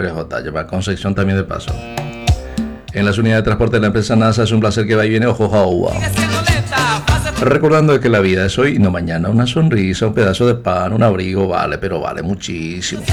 Pero J, lleva Concepción también de paso. En las unidades de transporte de la empresa NASA es un placer que va y viene, ojo, Jaua. Recordando que la vida es hoy y no mañana. Una sonrisa, un pedazo de pan, un abrigo, vale, pero vale muchísimo.